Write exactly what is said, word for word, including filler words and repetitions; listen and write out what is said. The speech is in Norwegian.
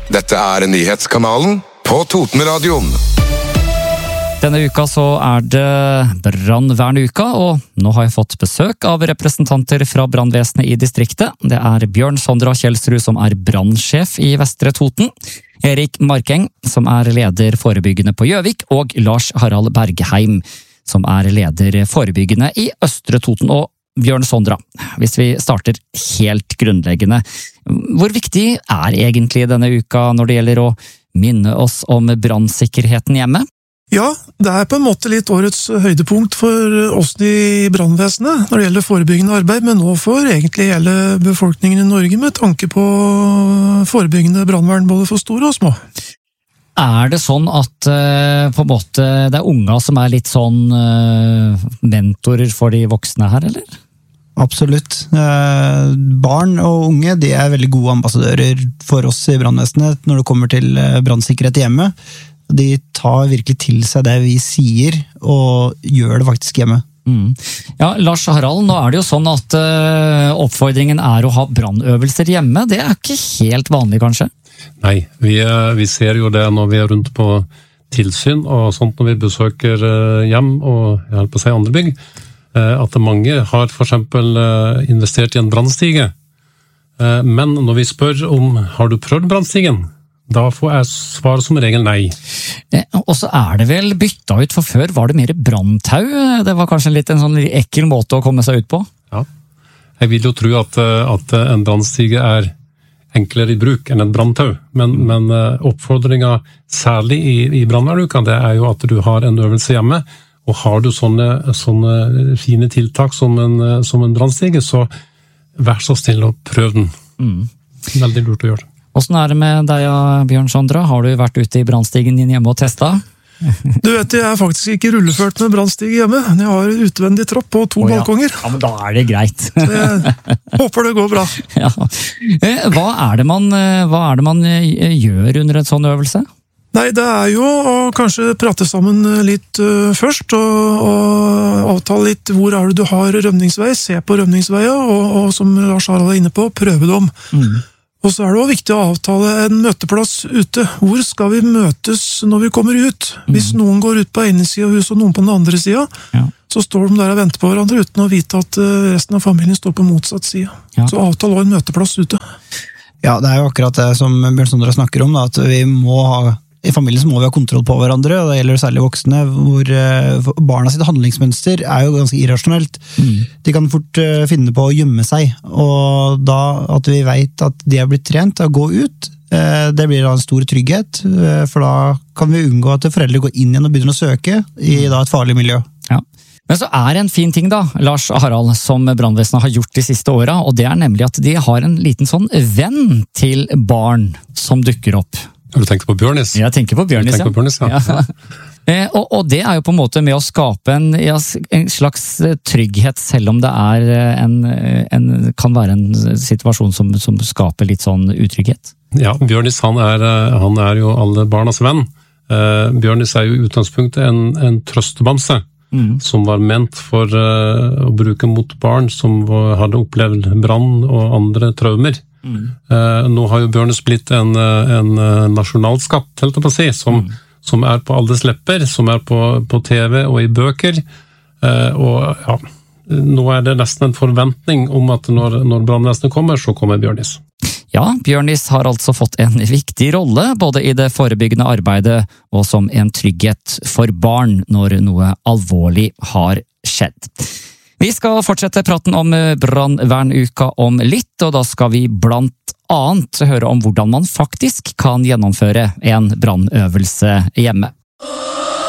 Dette er nyhetskanalen på Totenradioen. Denne uka så er det brannvernuka, og nå har jeg fått besøk av representanter fra brannvesenet i distriktet. Det er Bjørn Sondra Kjelsrud som er brannsjef i Vestre Toten, Erik Markeng som er leder forebyggende på Gjøvik, og Lars Harald Bergheim som er leder forebyggende i Østre Toten. Og Bjørn Sondra, hvis vi starter helt grunnleggende, hvor viktig er egentlig denne uka når det gjelder å minne oss om brannsikkerheten hjemme? Ja, det er på en måte litt årets høydepunkt for oss i brannvesenet når det gjelder forebyggende arbeid, men nå for egentlig hele befolkningen i Norge med tanke på forebyggende brannvern både for store og små. Er det sånn at uh, på en måte det er unga som er litt sånn uh, mentorer for de voksne her, eller? Absolutt. Eh, barn og unge de er veldig gode ambassadører for oss i brannvesenet når det kommer til brannsikkerhet hjemme. De tar virkelig til seg det vi sier, og gjør det faktisk hjemme. Mm. Ja, Lars Harald, nå er det jo sånn at uh, oppfordringen er å ha brannøvelser hjemme. Det er ikke helt vanlig, kanskje? Nei, vi, vi ser jo det når vi er rundt på tilsyn og sånt når vi besøker hjem og jeg holder på å si andre bygg, at mange har for eksempel investert i en brannstige. Men når vi spør om har du prøvd brannstigen, da får jeg svar som regel nei. Og så er det vel bytta ut, for før var det mer branntau. Det var kanskje litt en sånn ekkel måte å komme seg ut på? Ja, jeg vil jo tro at, at en brannstige er enklere i bruk enn en branntau, men, men oppfordringen særlig i, i brannvernuka, det er jo at du har en øvelse hjemme, og har du sånne, sånne fine tiltak som en, som en brannstige, så vær så snill å prøve den. Mm. Veldig lurt å gjøre. Hvordan er det med deg, Bjørn Sondra? Har du vært ute i brannstigen din hjemme og testet? Du vet, jeg er faktisk ikke rulleført med brannstige hjemme. Jeg har utvendig tropp på to oh, ja. balkonger. Ja, men da er det greit. Jeg håper det går bra. Ja. Hva er det man, hva er det man gjør under en sånn øvelse? Nei, det er jo å kanskje prate sammen litt uh, først, og, og avtale litt hvor er det du har rømningsvei, se på rømningsveia, og, og som Lars Harald er inne på, prøve dem. Mm. Og så er det også viktig å avtale en møteplass ute. Hvor skal vi møtes når vi kommer ut? Hvis mm. noen går ut på ene siden av huset og noen på den andre siden, ja. så står de der og venter på hverandre uten å vite at uh, resten av familien står på motsatt side. Ja. Så avtale også en møteplass ute. Ja, det er jo akkurat det som Bjørn Sondra snakker om, da, at vi må ha I familien så må vi ha kontroll på hverandre, og det gjelder særlig voksne, hvor barna sitt handlingsmønster er jo ganske irrasjonelt. Mm. De kan fort finne på å gjemme seg, og da at vi vet at de har blitt trent til å gå ut, det blir da en stor trygghet, for da kan vi unngå at foreldre går inn igjen og begynner å søke i da et farlig miljø. Ja. Men så er det en fin ting da, Lars Harald, som brannvesenet har gjort de siste årene, og det er nemlig at de har en liten sånn venn til barn som dukker opp. Har du tenkt på Bjørnis? Jeg tenker på Bjørnis, ja. På Bjørnis, ja. ja. eh, og, og det er jo på en måte med å skape en, ja, en slags trygghet, selv om det er en, en, kan være en situasjon som, som skaper litt sånn utrygghet. Ja, Bjørnis han er, han er jo alle barnas venn. Eh, Bjørnis er jo i utgangspunktet en, en trøstebamse, mm. som var ment for uh, å bruke mot barn som hadde opplevd brann og andre traumer. Mm. Uh, nå har jo Bjørnis blitt en, en nasjonalskatt, helt å si, som, mm. som er på alles lepper, som er på, på T V og i bøker, uh, og ja, nå er det nesten en forventning om at når, når brannvesenet kommer, så kommer Bjørnis. Ja, Bjørnis har altså fått en viktig rolle, både i det forebyggende arbeidet og som en trygghet for barn når noe alvorlig har skjedd. Vi skal fortsette praten om brannvernuka om litt, og da skal vi blant annet høre om hvordan man faktisk kan gjennomføre en brannøvelse hjemme.